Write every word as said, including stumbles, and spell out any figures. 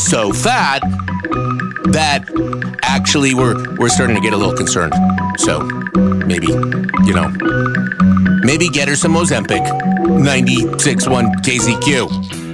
so fat that actually we're we're starting to get a little concerned. So maybe, you know, maybe get her some Ozempic. ninety-six point one K Z Q.